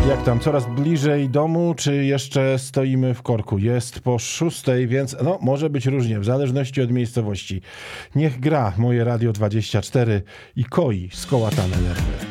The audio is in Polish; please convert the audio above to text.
Jak tam, coraz bliżej domu, czy jeszcze stoimy w korku? Jest po 6:00, więc no, może być różnie, w zależności od miejscowości. Niech gra moje Radio 24 i koi skołatane nerwy.